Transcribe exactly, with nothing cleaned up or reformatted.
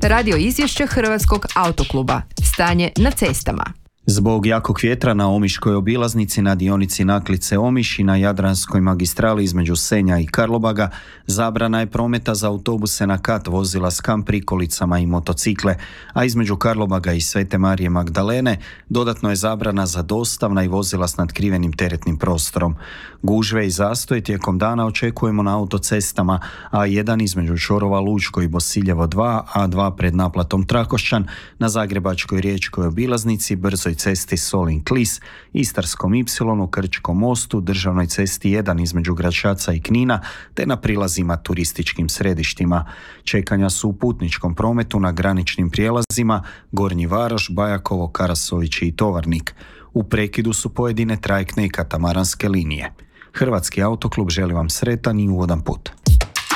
radio izvješće Hrvatskog autokluba. Stanje na cestama. Zbog jakog vjetra na Omiškoj obilaznici na dionici Naklice Omiš i na Jadranskoj magistrali između Senja i Karlobaga zabrana je prometa za autobuse na kat, vozila s kamp prikolicama i motocikle, a između Karlobaga i Svete Marije Magdalene dodatno je zabrana za dostavna i vozila s nadkrivenim teretnim prostorom. Gužve i zastoj tijekom dana očekujemo na autocestama A jedan između čvorova Lučko i Bosiljevo dva, A dva pred naplatom Trakošćan, na Zagrebačkoj riječkoj obilaznici, brzoj cesti Solin-Klis, Istarskom Ipsilonu, Krčkom mostu, državnoj cesti jedan između Gračaca i Knina, te na prilazima turističkim središtima. Čekanja su u putničkom prometu na graničnim prijelazima Gornji Varoš, Bajakovo, Karasovići i Tovarnik. U prekidu su pojedine trajektne i katamaranske linije. Hrvatski autoklub želi vam sretan i ugodan put.